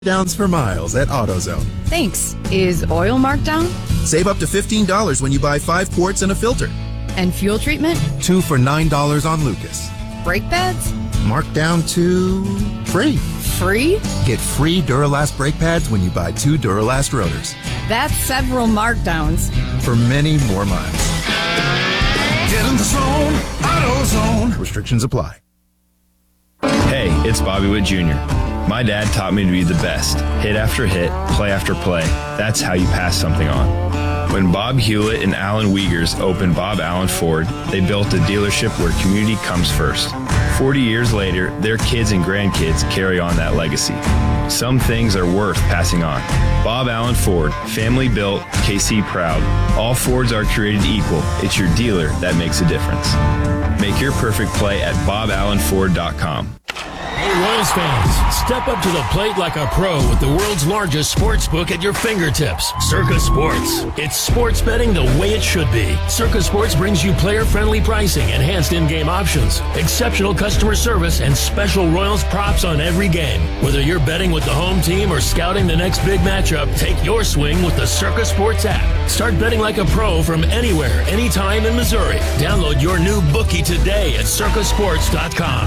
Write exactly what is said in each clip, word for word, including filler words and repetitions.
Downs for miles at AutoZone. Thanks. Is oil marked down? Save up to fifteen dollars when you buy five quarts and a filter. And fuel treatment? Two for nine dollars on Lucas. Brake pads? Marked down to free. Free? Get free Duralast brake pads when you buy two Duralast rotors. That's several markdowns. For many more miles. Get in the zone, AutoZone. Restrictions apply. Hey, it's Bobby Witt Junior My dad taught me to be the best. Hit after hit, play after play. That's how you pass something on. When Bob Hewlett and Alan Wiegers opened Bob Allen Ford, they built a dealership where community comes first. Forty years later, their kids and grandkids carry on that legacy. Some things are worth passing on. Bob Allen Ford, family built, K C proud. All Fords are created equal. It's your dealer that makes a difference. Make your perfect play at bob allen ford dot com. Hey, Royals fans, step up to the plate like a pro with the world's largest sports book at your fingertips, Circa Sports. It's sports betting the way it should be. Circa Sports brings you player-friendly pricing, enhanced in-game options, exceptional customer service, and special Royals props on every game. Whether you're betting with the home team or scouting the next big matchup, take your swing with the Circa Sports app. Start betting like a pro from anywhere, anytime in Missouri. Download your new bookie today at circa sports dot com.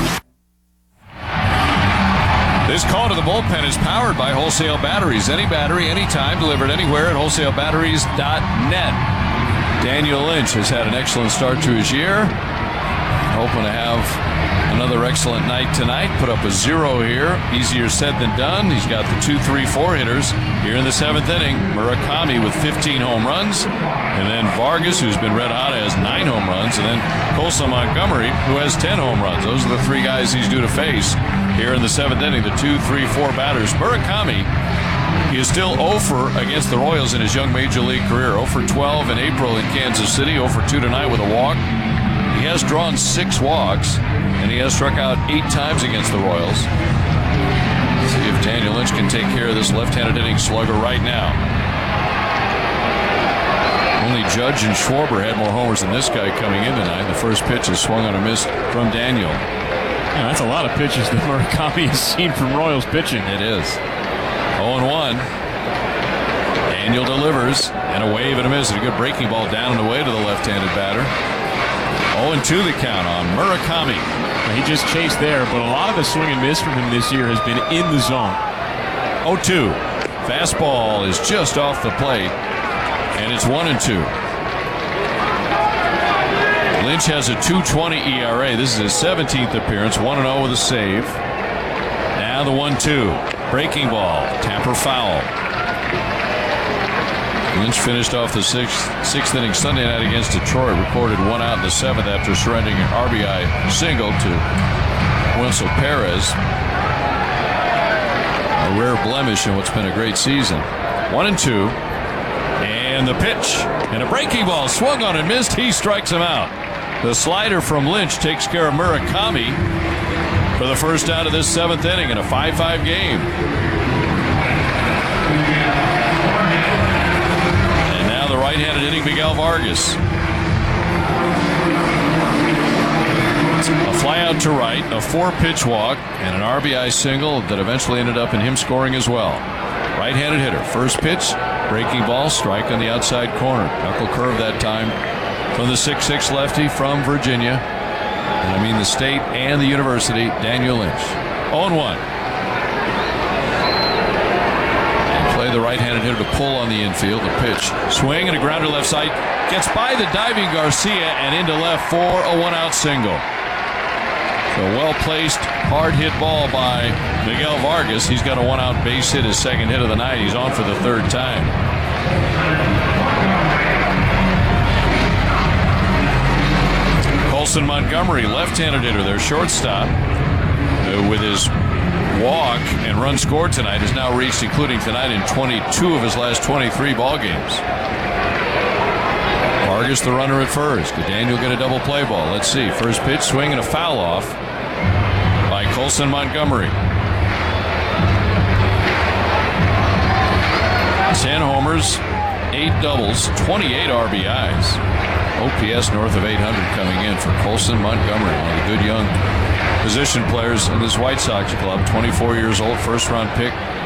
This call to the bullpen is powered by Wholesale Batteries. Any battery, anytime, delivered anywhere at wholesale batteries dot net. Daniel Lynch has had an excellent start to his year. Hoping to have another excellent night tonight. Put up a zero here. Easier said than done. He's got the two, three, four hitters here in the seventh inning. Murakami with fifteen home runs. And then Vargas, who's been red hot, has nine home runs. And then Colson Montgomery, who has ten home runs. Those are the three guys he's due to face here in the seventh inning. The two, three, four batters. Murakami, he is still oh for against the Royals in his young major league career. oh for twelve in April in Kansas City. oh for two tonight with a walk. He has drawn six walks, and he has struck out eight times against the Royals. See if Daniel Lynch can take care of this left-handed hitting slugger right now. Only Judge and Schwarber had more homers than this guy coming in tonight. The first pitch is swung on a miss from Daniel. Yeah, that's a lot of pitches that Murakami has seen from Royals pitching. It is. oh and one. Daniel delivers, and a wave and a miss. A good breaking ball down and away to the left-handed batter. oh and two the count on Murakami. He just chased there, but a lot of the swing and miss from him this year has been in the zone. oh two. Fastball is just off the plate, and it's one and two. Lynch has a two twenty E R A. This is his seventeenth appearance, one and oh with a save. Now the one two. Breaking ball. Tamper foul. Lynch finished off the sixth, sixth inning Sunday night against Detroit. Recorded one out in the seventh after surrendering an R B I single to Wenzel Perez. A rare blemish in what's been a great season. One and two. And the pitch. And a breaking ball swung on and missed. He strikes him out. The slider from Lynch takes care of Murakami for the first out of this seventh inning in a five five game. The right-handed hitting Miguel Vargas. A fly out to right, a four-pitch walk, and an R B I single that eventually ended up in him scoring as well. Right-handed hitter. First pitch, breaking ball, strike on the outside corner. Knuckle curve that time from the six six lefty from Virginia. And I mean the state and the university, Daniel Lynch. oh and one. The right-handed hitter to pull on the infield. The pitch. Swing and a grounder left side. Gets by the diving Garcia and into left for a one-out single. So well-placed, hard-hit ball by Miguel Vargas. He's got a one-out base hit, his second hit of the night. He's on for the third time. Colson Montgomery, left-handed hitter, their shortstop, uh, with his walk and run scored tonight has now reached, including tonight, in twenty-two of his last twenty-three ball games. Vargas the runner at first. Did Daniel get a double play ball? Let's see. First pitch, swing and a foul off by Colson Montgomery. ten homers, eight doubles, twenty-eight R B Is. O P S north of eight hundred coming in for Colson Montgomery. One of the good young position players in this White Sox club. twenty-four years old, first round pick